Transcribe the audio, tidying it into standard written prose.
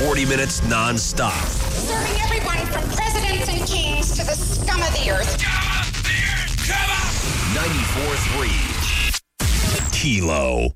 40 minutes nonstop. Serving everyone from presidents and kings to the scum of the earth. Scum of the earth, come on! 94.3 Kilo.